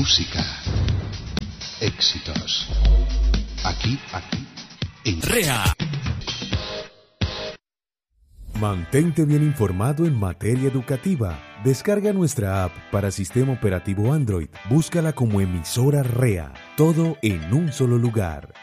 música, éxitos. Aquí, en REA. Mantente bien informado en materia educativa. Descarga nuestra app para sistema operativo Android. Búscala como emisora REA. Todo en un solo lugar.